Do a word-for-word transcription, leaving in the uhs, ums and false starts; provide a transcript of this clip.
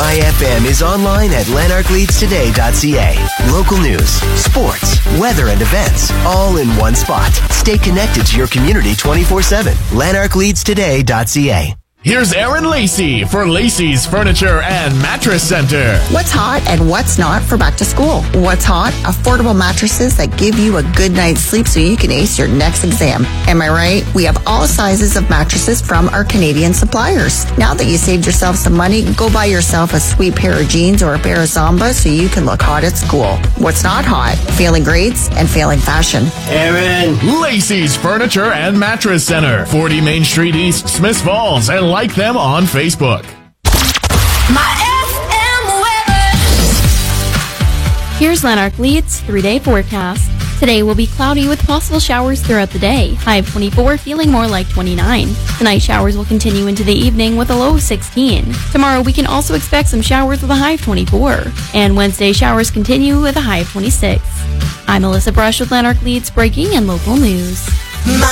My F M is online at lanark leads today dot c a. Local news, sports, weather, and events, all in one spot. Stay connected to your community twenty-four seven. lanark leads today dot c a. Here's Aaron Lacey for Lacey's Furniture and Mattress Center. What's hot and what's not for back to school? What's hot? Affordable mattresses that give you a good night's sleep so you can ace your next exam. Am I right? We have all sizes of mattresses from our Canadian suppliers. Now that you saved yourself some money, go buy yourself a sweet pair of jeans or a pair of Zambas so you can look hot at school. What's not hot? Failing grades and failing fashion. Aaron. Lacey's Furniture and Mattress Center, forty Main Street East, Smiths Falls, and like them on Facebook. My F M weather. Here's Lanark Leeds three-day forecast. Today will be cloudy with possible showers throughout the day. High of twenty-four, feeling more like twenty-nine. Tonight showers will continue into the evening with a low of sixteen. Tomorrow we can also expect some showers with a high of twenty-four. And Wednesday showers continue with a high of twenty-six. I'm Alyssa Brush with Lanark Leeds breaking and local news. My